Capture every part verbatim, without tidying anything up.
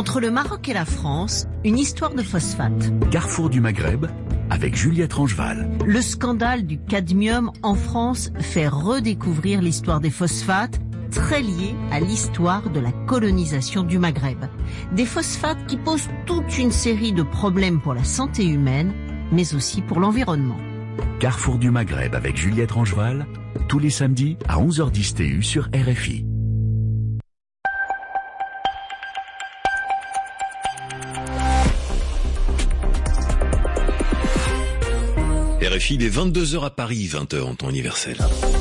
Entre le Maroc et la France, une histoire de phosphate. Carrefour du Maghreb, avec Juliette Rangeval. Le scandale du cadmium en France fait redécouvrir l'histoire des phosphates, très liée à l'histoire de la colonisation du Maghreb. Des phosphates qui posent toute une série de problèmes pour la santé humaine, mais aussi pour l'environnement. Carrefour du Maghreb avec Juliette Rangeval, tous les samedis à onze heures dix T U sur R F I. R F I, il est vingt-deux heures à Paris, vingt heures en temps universel.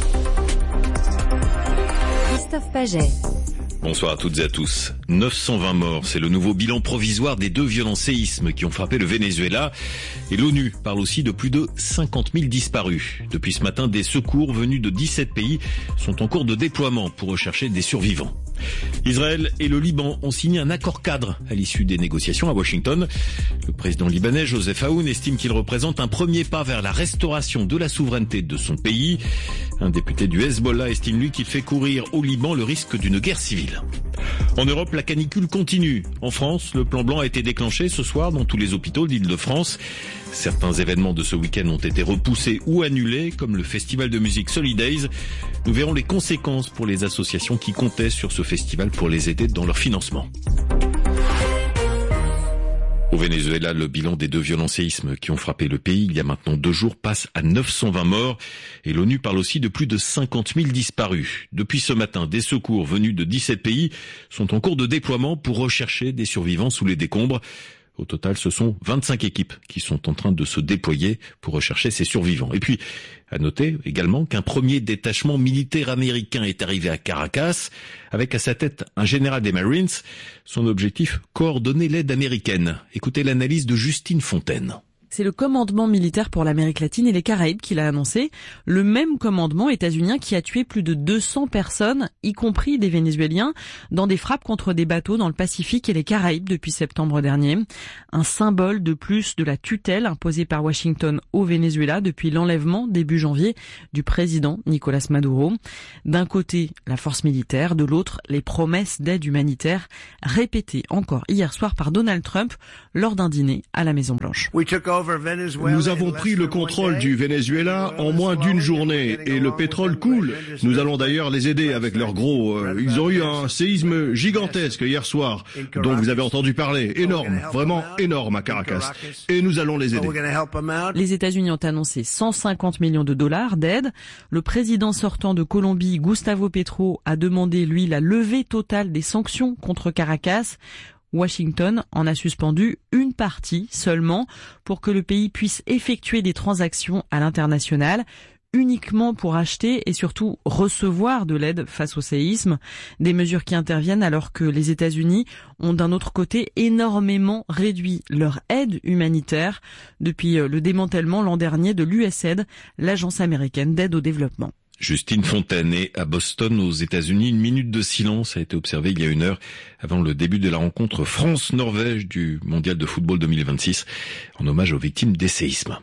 Christophe Paget. Bonsoir à toutes et à tous. neuf cent vingt morts, c'est le nouveau bilan provisoire des deux violents séismes qui ont frappé le Venezuela. Et l'ONU parle aussi de plus de cinquante mille disparus. Depuis ce matin, des secours venus de dix-sept pays sont en cours de déploiement pour rechercher des survivants. Israël et le Liban ont signé un accord cadre à l'issue des négociations à Washington. Le président libanais Joseph Aoun estime qu'il représente un premier pas vers la restauration de la souveraineté de son pays. Un député du Hezbollah estime lui qu'il fait courir au Liban le risque d'une guerre civile. En Europe, la canicule continue. En France, le plan blanc a été déclenché ce soir dans tous les hôpitaux d'Île-de-France. Certains événements de ce week-end ont été repoussés ou annulés, comme le festival de musique Solidays. Nous verrons les conséquences pour les associations qui comptaient sur ce festival pour les aider dans leur financement. Au Venezuela, le bilan des deux violents séismes qui ont frappé le pays il y a maintenant deux jours passe à neuf cent vingt morts et l'ONU parle aussi de plus de cinquante mille disparus. Depuis ce matin, des secours venus de dix-sept pays sont en cours de déploiement pour rechercher des survivants sous les décombres. Au total, ce sont vingt-cinq équipes qui sont en train de se déployer pour rechercher ces survivants. Et puis, à noter également qu'un premier détachement militaire américain est arrivé à Caracas, avec à sa tête un général des Marines. Son objectif, coordonner l'aide américaine. Écoutez l'analyse de Justine Fontaine. C'est le commandement militaire pour l'Amérique latine et les Caraïbes qui l'a annoncé. Le même commandement états-unien qui a tué plus de deux cents personnes, y compris des Vénézuéliens, dans des frappes contre des bateaux dans le Pacifique et les Caraïbes depuis septembre dernier. Un symbole de plus de la tutelle imposée par Washington au Venezuela depuis l'enlèvement début janvier du président Nicolás Maduro. D'un côté, la force militaire, de l'autre, les promesses d'aide humanitaire répétées encore hier soir par Donald Trump lors d'un dîner à la Maison-Blanche. Nous avons pris le contrôle du Venezuela en moins d'une journée et le pétrole coule. Nous allons d'ailleurs les aider avec leurs gros... Euh, ils ont eu un séisme gigantesque hier soir, dont vous avez entendu parler. Énorme, vraiment énorme à Caracas. Et nous allons les aider. Les États-Unis ont annoncé cent cinquante millions de dollars d'aide. Le président sortant de Colombie, Gustavo Petro, a demandé, lui, la levée totale des sanctions contre Caracas. Washington en a suspendu une partie seulement pour que le pays puisse effectuer des transactions à l'international, uniquement pour acheter et surtout recevoir de l'aide face au séisme. Des mesures qui interviennent alors que les États-Unis ont d'un autre côté énormément réduit leur aide humanitaire depuis le démantèlement l'an dernier de l'U S A I D, l'agence américaine d'aide au développement. Justine Fontaine. Et à Boston, aux États-Unis, une minute de silence a été observée il y a une heure avant le début de la rencontre France-Norvège du Mondial de football deux mille vingt-six, en hommage aux victimes des séismes.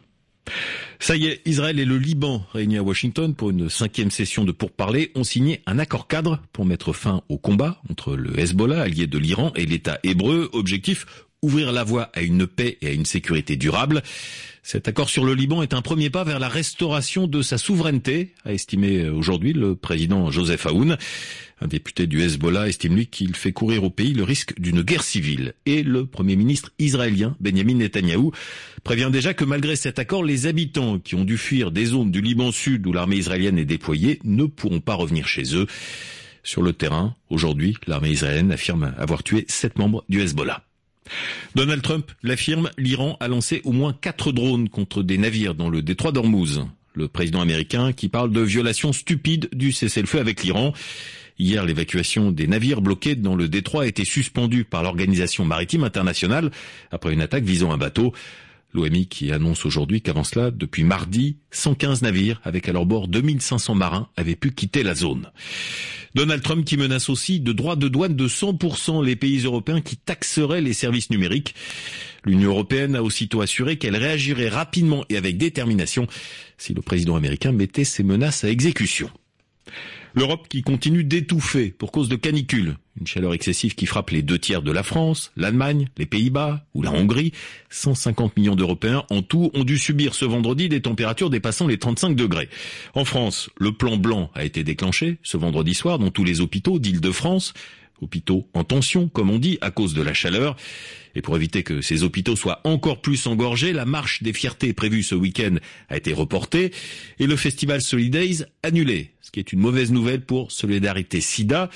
Ça y est, Israël et le Liban, réunis à Washington pour une cinquième session de pourparlers, ont signé un accord cadre pour mettre fin au combat entre le Hezbollah, allié de l'Iran, et l'État hébreu. Objectif, ouvrir la voie à une paix et à une sécurité durable. Cet accord sur le Liban est un premier pas vers la restauration de sa souveraineté, a estimé aujourd'hui le président Joseph Aoun. Un député du Hezbollah estime lui qu'il fait courir au pays le risque d'une guerre civile. Et le premier ministre israélien, Benjamin Netanyahou, prévient déjà que malgré cet accord, les habitants qui ont dû fuir des zones du Liban Sud où l'armée israélienne est déployée ne pourront pas revenir chez eux. Sur le terrain, aujourd'hui, l'armée israélienne affirme avoir tué sept membres du Hezbollah. Donald Trump l'affirme, l'Iran a lancé au moins quatre drones contre des navires dans le détroit d'Ormuz. Le président américain qui parle de violation stupide du cessez-le-feu avec l'Iran. Hier, l'évacuation des navires bloqués dans le détroit a été suspendue par l'Organisation maritime internationale après une attaque visant un bateau. L'O M I qui annonce aujourd'hui qu'avant cela, depuis mardi, cent quinze navires avec à leur bord deux mille cinq cents marins avaient pu quitter la zone. Donald Trump qui menace aussi de droits de douane de cent pour cent les pays européens qui taxeraient les services numériques. L'Union européenne a aussitôt assuré qu'elle réagirait rapidement et avec détermination si le président américain mettait ses menaces à exécution. L'Europe qui continue d'étouffer pour cause de canicule. Une chaleur excessive qui frappe les deux tiers de la France, l'Allemagne, les Pays-Bas ou la Hongrie. cent cinquante millions d'Européens en tout ont dû subir ce vendredi des températures dépassant les trente-cinq degrés. En France, le plan blanc a été déclenché ce vendredi soir dans tous les hôpitaux d'Île-de-France. Hôpitaux en tension, comme on dit, à cause de la chaleur. Et pour éviter que ces hôpitaux soient encore plus engorgés, la marche des fiertés prévue ce week-end a été reportée et le festival Solidays annulé. Ce qui est une mauvaise nouvelle pour Solidarité Sida,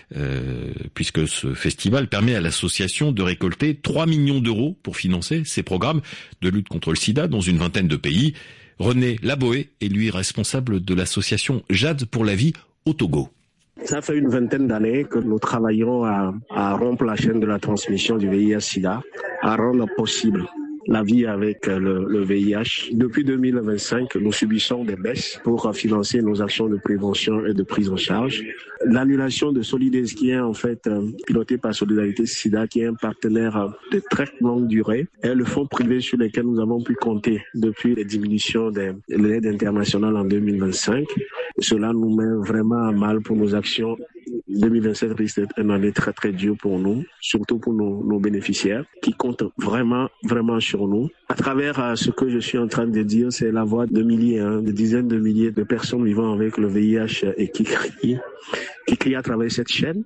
euh, puisque ce festival permet à l'association de récolter trois millions d'euros pour financer ses programmes de lutte contre le sida dans une vingtaine de pays. René Laboé est lui responsable de l'association Jade pour la vie au Togo. Ça fait une vingtaine d'années que nous travaillons à, à rompre la chaîne de la transmission du V I H sida, à rendre possible la vie avec le, le V I H. Depuis deux mille vingt-cinq, nous subissons des baisses pour financer nos actions de prévention et de prise en charge. L'annulation de Solidays, qui est en fait pilotée par Solidarité Sida, qui est un partenaire de très longue durée, est le fonds privé sur lequel nous avons pu compter depuis les diminutions de l'aide internationale en deux mille vingt-cinq. Cela nous met vraiment à mal pour nos actions. deux mille vingt-sept risque d'être une année très très dure pour nous, surtout pour nos, nos bénéficiaires qui comptent vraiment vraiment sur nous. À travers euh, ce que je suis en train de dire, c'est la voix de milliers, hein, de dizaines de milliers de personnes vivant avec le V I H et qui crient, qui crient à travers cette chaîne.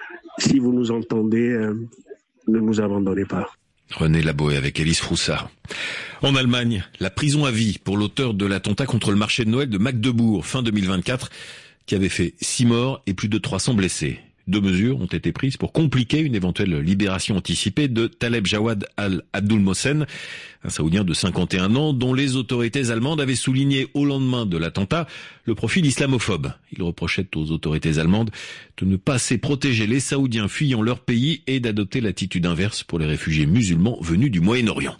Si vous nous entendez, euh, ne nous abandonnez pas. René Laboé avec Élise Froussard. En Allemagne, la prison à vie pour l'auteur de l'attentat contre le marché de Noël de Magdebourg fin deux mille vingt-quatre, qui avait fait six morts et plus de trois cents blessés. Deux mesures ont été prises pour compliquer une éventuelle libération anticipée de Taleb Jawad al-Abdul Mohsen, un Saoudien de cinquante et un ans dont les autorités allemandes avaient souligné au lendemain de l'attentat le profil islamophobe. Il reprochait aux autorités allemandes de ne pas assez protéger les Saoudiens fuyant leur pays et d'adopter l'attitude inverse pour les réfugiés musulmans venus du Moyen-Orient.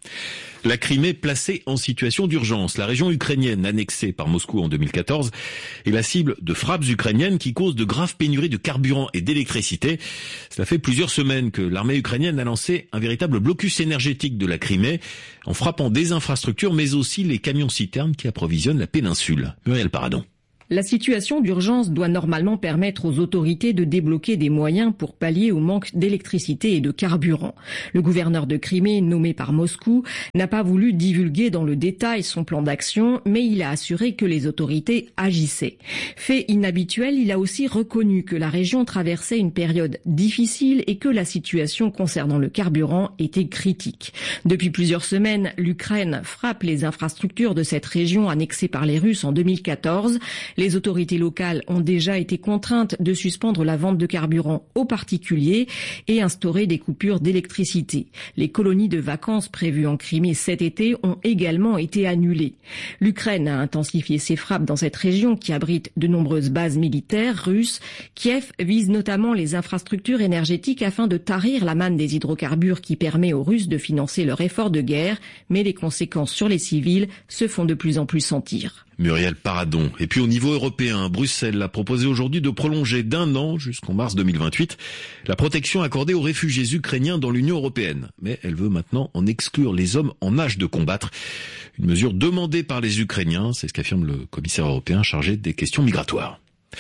La Crimée placée en situation d'urgence. La région ukrainienne annexée par Moscou en deux mille quatorze est la cible de frappes ukrainiennes qui causent de graves pénuries de carburant et d'électricité. Cela fait plusieurs semaines que l'armée ukrainienne a lancé un véritable blocus énergétique de la Crimée en frappant des infrastructures mais aussi les camions-citernes qui approvisionnent la péninsule. Muriel Paradon. La situation d'urgence doit normalement permettre aux autorités de débloquer des moyens pour pallier au manque d'électricité et de carburant. Le gouverneur de Crimée, nommé par Moscou, n'a pas voulu divulguer dans le détail son plan d'action, mais il a assuré que les autorités agissaient. Fait inhabituel, il a aussi reconnu que la région traversait une période difficile et que la situation concernant le carburant était critique. Depuis plusieurs semaines, l'Ukraine frappe les infrastructures de cette région annexée par les Russes en deux mille quatorze. Les autorités locales ont déjà été contraintes de suspendre la vente de carburant aux particuliers et instaurer des coupures d'électricité. Les colonies de vacances prévues en Crimée cet été ont également été annulées. L'Ukraine a intensifié ses frappes dans cette région qui abrite de nombreuses bases militaires russes. Kiev vise notamment les infrastructures énergétiques afin de tarir la manne des hydrocarbures qui permet aux Russes de financer leur effort de guerre, mais les conséquences sur les civils se font de plus en plus sentir. Muriel Paradon. Et puis au niveau européen, Bruxelles a proposé aujourd'hui de prolonger d'un an jusqu'en mars deux mille vingt-huit la protection accordée aux réfugiés ukrainiens dans l'Union européenne. Mais elle veut maintenant en exclure les hommes en âge de combattre. Une mesure demandée par les Ukrainiens, c'est ce qu'affirme le commissaire européen chargé des questions migratoires.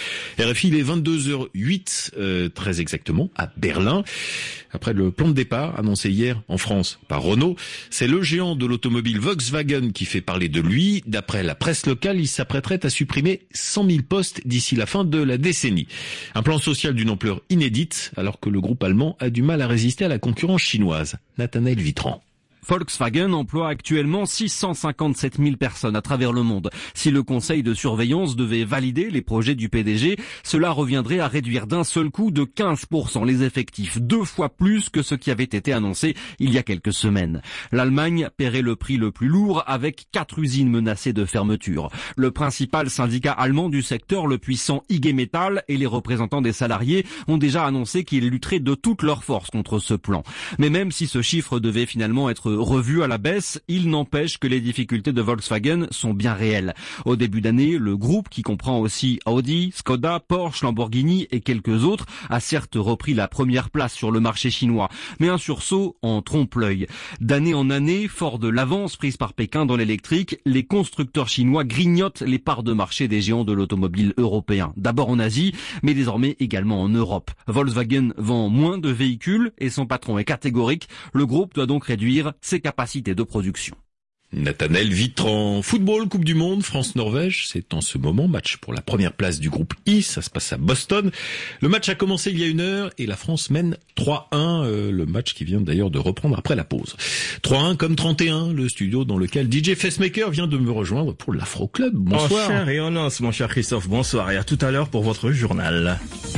R F I, il est vingt-deux heures huit, euh, très exactement, à Berlin. Après le plan de départ annoncé hier en France par Renault, c'est le géant de l'automobile Volkswagen qui fait parler de lui. D'après la presse locale, il s'apprêterait à supprimer cent mille postes d'ici la fin de la décennie. Un plan social d'une ampleur inédite, alors que le groupe allemand a du mal à résister à la concurrence chinoise. Nathanaël Vitran. Volkswagen emploie actuellement six cent cinquante-sept mille personnes à travers le monde. Si le conseil de surveillance devait valider les projets du P D G, cela reviendrait à réduire d'un seul coup de quinze pour cent les effectifs, deux fois plus que ce qui avait été annoncé il y a quelques semaines. L'Allemagne paierait le prix le plus lourd avec quatre usines menacées de fermeture. Le principal syndicat allemand du secteur, le puissant I G Metall, et les représentants des salariés ont déjà annoncé qu'ils lutteraient de toute leur force contre ce plan. Mais même si ce chiffre devait finalement être être revu à la baisse. Il n'empêche que les difficultés de Volkswagen sont bien réelles. Au début d'année, le groupe, qui comprend aussi Audi, Skoda, Porsche, Lamborghini et quelques autres, a certes repris la première place sur le marché chinois, mais un sursaut en trompe l'œil. D'année en année, fort de l'avance prise par Pékin dans l'électrique, les constructeurs chinois grignotent les parts de marché des géants de l'automobile européen. D'abord en Asie, mais désormais également en Europe. Volkswagen vend moins de véhicules et son patron est catégorique. Le groupe doit donc réduire ses capacités de production. Nathanaël Vitran. Football, Coupe du Monde, France-Norvège, c'est en ce moment match pour la première place du groupe I, ça se passe à Boston. Le match a commencé il y a une heure et la France mène trois un, euh, le match qui vient d'ailleurs de reprendre après la pause. trois un comme trente et un, le studio dans lequel D J Facemaker vient de me rejoindre pour l'Afro Club. Bonsoir. En chair et en os, mon cher Christophe, bonsoir et à tout à l'heure pour votre journal.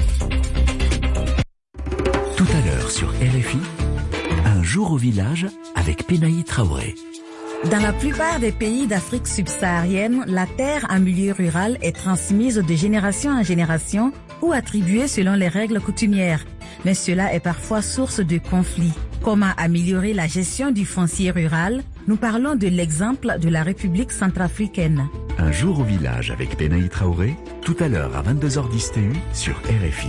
Tout à l'heure sur R F I, un jour au village avec Pénaï Traoré. Dans la plupart des pays d'Afrique subsaharienne, la terre en milieu rural est transmise de génération en génération ou attribuée selon les règles coutumières. Mais cela est parfois source de conflits. Comment améliorer la gestion du foncier rural? Nous parlons de l'exemple de la République centrafricaine. Un jour au village avec Pénaï Traoré, tout à l'heure à vingt-deux heures dix T U sur R F I.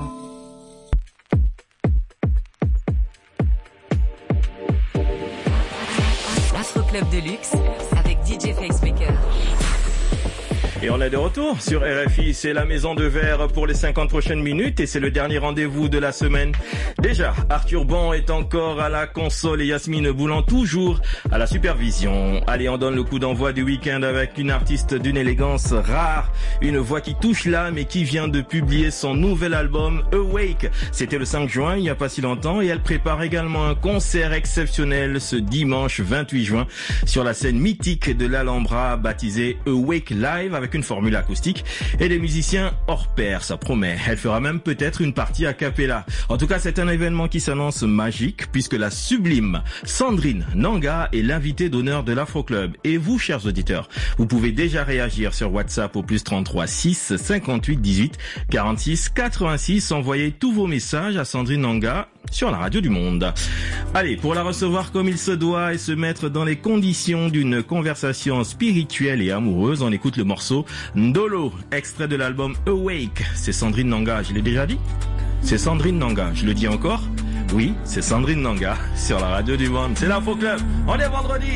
Club de luxe avec D J Facemaker. Et on est de retour sur R F I, c'est la maison de verre pour les cinquante prochaines minutes et c'est le dernier rendez-vous de la semaine. Déjà, Arthur Bon est encore à la console et Yasmine Boulan toujours à la supervision. Allez, on donne le coup d'envoi du week-end avec une artiste d'une élégance rare, une voix qui touche l'âme et qui vient de publier son nouvel album Awake. C'était le cinq juin, il n'y a pas si longtemps, et elle prépare également un concert exceptionnel ce dimanche vingt-huit juin sur la scène mythique de l'Alhambra baptisée Awake Live avec une formule acoustique et des musiciens hors pair, ça promet. Elle fera même peut-être une partie a cappella. En tout cas, c'est un événement qui s'annonce magique puisque la sublime Sandrine Nanga est l'invitée d'honneur de l'Afro Club. Et vous, chers auditeurs, vous pouvez déjà réagir sur WhatsApp au plus trente-trois six cinquante-huit dix-huit quarante-six quatre-vingt-six. Envoyez tous vos messages à Sandrine Nanga sur la radio du monde. Allez, pour la recevoir comme il se doit et se mettre dans les conditions d'une conversation spirituelle et amoureuse, on écoute le morceau Ndolo, extrait de l'album Awake. C'est Sandrine Nanga, je l'ai déjà dit? C'est Sandrine Nanga, je le dis encore? Oui, c'est Sandrine Nanga sur la radio du monde. C'est l'Afro Club, on est vendredi.